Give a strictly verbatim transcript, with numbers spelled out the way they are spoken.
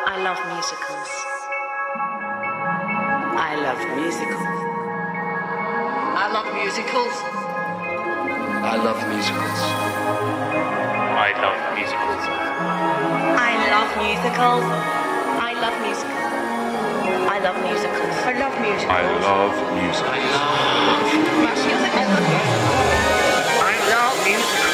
I love musicals. I love musicals. I love musicals. I love musicals. I love musicals. I love musicals. I love musicals. I love musicals. I love musicals. I love musicals. I love musicals. I love musicals.